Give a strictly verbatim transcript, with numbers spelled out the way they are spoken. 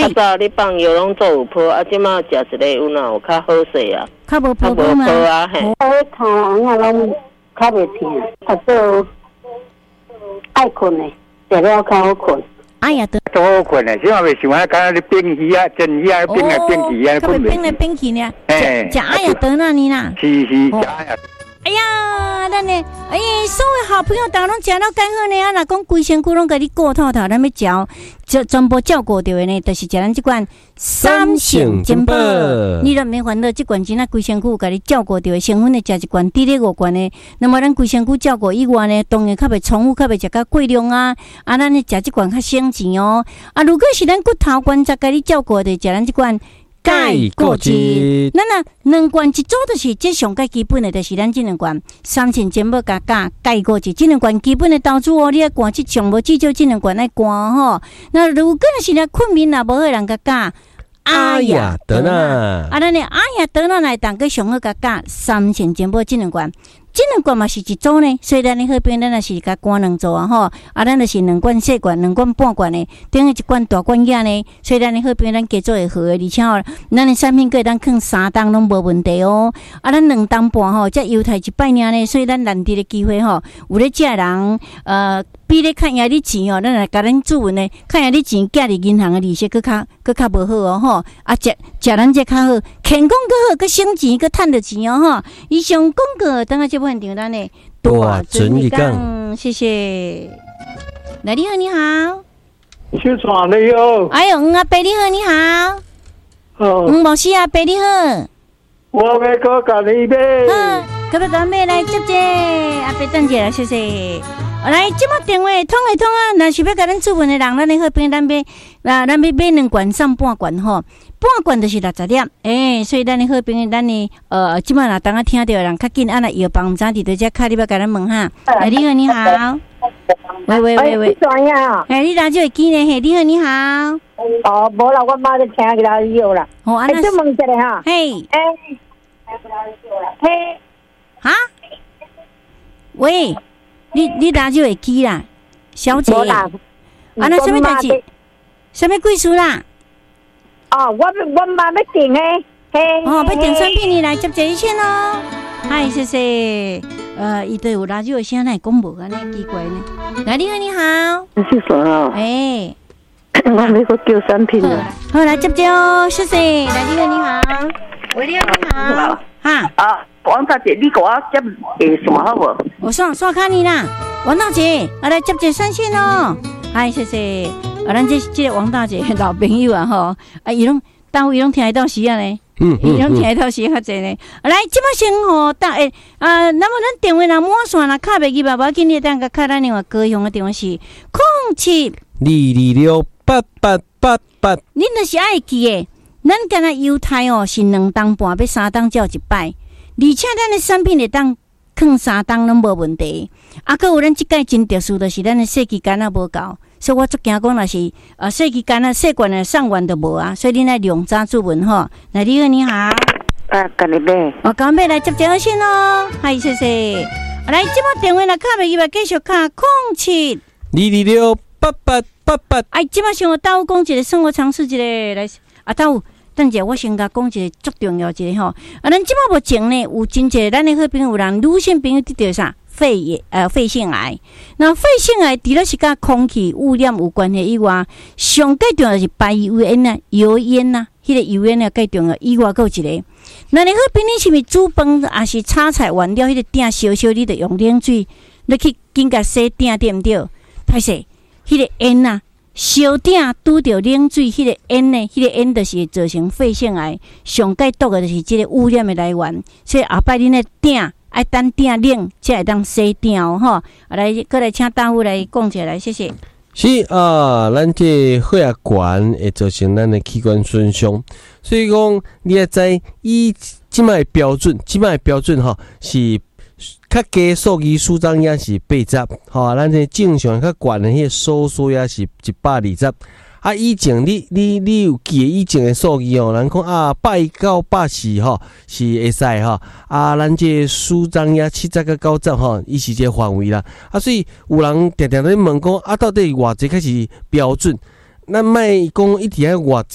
较早你放药拢做有泡，啊，即马食一个有哪有较好势啊？ 较无泡泡啊，嘿。 我头红啊拢较袂疼，啊做爱困的，食了较好困。 哎呀，得都好困的，现在袂想啊，敢若你冰鱼啊、蒸鱼啊、冰来冰去啊， 困袂冰来冰去呢。 哎， 食哎呀得那呢啦。 是是，食哎呀。 哎呀，咱呢，哎，所有好朋友当拢食了干好呢，啊，若讲规身躯拢甲你顾透透，咱要照，就全部照顾到的呢，就是食咱这款三性珍宝。你若免烦恼，这款真啊规身躯甲你照顾到的，成分的食一罐，滴咧五罐的，那么咱规身躯照顾以外呢，当然较袂重复，较袂食较过量啊，啊，咱呢食这罐较省钱哦。啊，如果是咱骨头关节甲你照顾的，食咱这款。钙固质，咱啊两罐一组就是这上介基本的，就是咱这两罐三千珍宝加钙钙固质，这两罐基本的投资哦，你要灌这上无至少这两罐来灌吼。那如果是咧困眠啊，无好人甲钙。 阿雅德纳， 啊，咱呢阿雅德纳来当个上好甲钙三千珍宝这两罐。这两罐嘛是一组呢，所以咱的好朋友咱也是甲灌两组啊吼，啊，咱就是两罐细罐，两罐半罐的，等于一罐大罐仔呢，所以咱的好朋友咱加做会好的，而且吼，咱的产品可以当放三档拢无问题哦。啊，咱两档半吼，才犹太一百年呢，所以咱难得的机会吼，有咧食人呃。比咧看下你钱哦，咱来甲咱主文呢，看下你钱寄伫银行的利息，佫较佫较无好哦吼。啊，食食咱这较好，健康佫好，佫省钱，佫趁着钱哦吼。以上广告，等下这部分场咱的大准一讲， 谢谢。来，你好，你好。 小川你好。 哎呦，黄阿伯你好，你好。 哦。 黄某师阿伯你好。 我要搁甲你买。 嗯，可不可以来接接？阿伯等者啦，谢谢。来，这么电话通会通啊！若是要甲咱出门的人，咱的好朋友，咱要啊，咱要买两罐送半罐吼，半罐就是六十粒，诶、欸，所以咱的好朋友，咱的呃，即摆若当啊听到人较紧，啊，若药房毋知伫倒只卡，你要甲咱问哈。哎，你好，你好。喂喂喂喂。 怎样？ 哎，你哪就会记呢？嘿，你好，你好。 哦，无啦，我妈在听个啦，有啦。 哦，安那。 就问一下哈。 嘿。 哎。嘿。 哈？喂。你你哪就会记啦，小姐。啊，那什么代志？什么贵事啦？ 哦，我我妈要订诶，嘿。 哦，要订产品你来接这一线哦。嗨，谢谢。呃，伊都有哪就有声来讲无安尼奇怪呢？来，你好，你好。 你是谁啊？ 哎， 我没个叫产品的。 好，来接接哦，谢谢。来，你好，你好。喂，你好，你好。哈。 啊。王大姐，你给我接诶什么好不？ 我刷刷卡你啦，王大姐，啊来接接三线哦。嗨，谢谢。啊，咱这这个王大姐老朋友啊吼，啊伊拢单位拢听得到时啊呢，嗯伊拢听得到时较济呢。来，即摆先吼，当诶啊，那么咱电话若满线啦，卡袂记吧？无紧你等个卡咱另外高雄的电话是零七二二六八八八八。 恁若是爱记诶，咱敢若犹太哦是两档半，要三档照一摆。而且咱的产品会当放三档拢无问题，啊，佮有咱即届真特殊，就是咱的细期间啊无够，所以我足惊讲若是呃细期间啊细罐的上完都无啊，所以恁来量早注文吼。来，你好，你好。 啊，甲你买。 我刚买来接电话先咯，嗨，谢谢。来，即摆电话若卡袂记，继续卡零七二二六八八八八。 哎，即摆先我倒讲一个生活常识一个来，啊倒。等者，我先甲讲一个足重要一个吼，啊，咱即摆目前呢，有真侪咱的好朋友有人女性朋友得到啥肺炎呃肺腺癌。那肺腺癌除了是甲空气污染有关系以外，上最重要就是排油烟啊、油烟啊，迄、那个油烟啊最重要。以外，还有一个，那你好朋友是毋是煮饭还是炒菜完了，迄、那个鼎烧烧，你得用冷水，你去紧甲洗鼎对毋对？歹势，迄、那个烟啊。烧鼎拄着冷水，迄、那个烟呢，迄、那个烟就是造成肺腺癌上解毒的，就是这个污染的来源。所以后摆恁的鼎爱等鼎冷，才会当洗鼎哦吼。啊，来，过来请大夫来讲一下来，谢谢。 是啊，咱这血压悬会造成咱的器官损伤，所以讲你要知以即摆标准，即摆标准吼是。较低数据舒张也是八十，吼，咱这正常较悬的迄个收缩也是一百二十。啊，以前你你你有记以前的数据哦，人讲啊，百一到百四吼是会使吼，啊，咱这舒张也七十到九十吼，伊是这个范围啦。啊，所以有人常常咧问讲啊，到底偌济才是标准？咱莫讲一直喺偌。